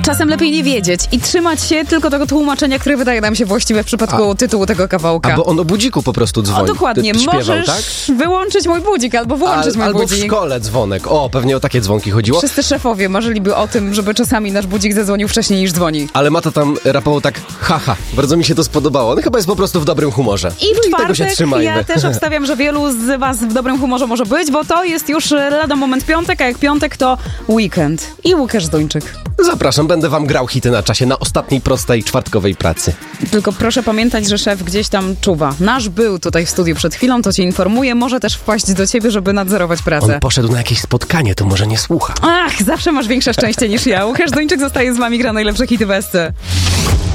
czasem lepiej nie wiedzieć i trzymać się tylko tego tłumaczenia, które wydaje nam się właściwe w przypadku tytułu tego kawałka. Bo on o budziku po prostu dzwoni. O, dokładnie. Śpiewał, możesz tak? wyłączyć mój budzik albo włączyć mój albo budzik. w szkole dzwonek. O, pewnie o takie dzwonki chodziło. Wszyscy szefowie marzyliby o tym, żeby czasami nasz budzik zadzwonił wcześniej niż dzwoni. Ale Mata tam rapował tak, haha, bardzo mi się to spodobało. On chyba jest po prostu w dobrym humorze. I w tego się czwartek trzymajmy. ja też obstawiam, że wielu z was w dobrym humorze może być, bo to jest już lada moment piątek, a jak piątek to weekend. I Łukasz Zduńczyk. Zapraszam, będę wam grał hity na czasie, na ostatniej prostej czwartkowej pracy. Tylko proszę pamiętać, że szef gdzieś tam czuwa. Nasz był tutaj w studiu przed chwilą, to cię informuję. Może też wpaść do ciebie, żeby nadzorować pracę. On poszedł na jakieś spotkanie, to może nie słucha. Ach, zawsze masz większe szczęście niż ja. Łukasz Zduńczyk zostaje z wami, gra najlepsze hity w SC.